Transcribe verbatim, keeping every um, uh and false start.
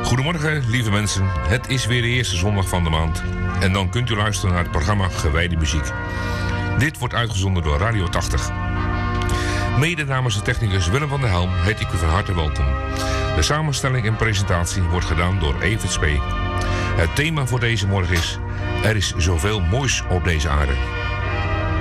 Goedemorgen, lieve mensen. Het is weer de eerste zondag van de maand. En dan kunt u luisteren naar het programma Gewijde Muziek. Dit wordt uitgezonden door Radio tachtig. Mede namens de technicus Willem van der Helm heet ik u van harte welkom. De samenstelling en presentatie wordt gedaan door Evert Spee. Het thema voor deze morgen is: er is zoveel moois op deze aarde.